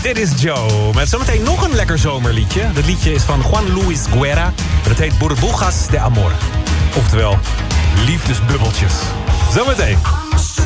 Dit is Joe. Met zometeen nog een lekker zomerliedje. Dat liedje is van Juan Luis Guerra. En het heet Burbujas de Amor. Oftewel, liefdesbubbeltjes. Zometeen.